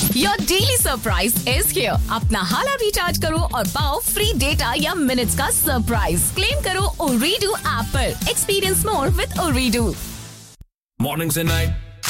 Your daily surprise is here. अपना हाला recharge करो और पाओ फ्री डेटा या मिनट्स का सरप्राइज। क्लेम करो Ooredoo ऐप पर। Experience more with Ooredoo. Mornings and night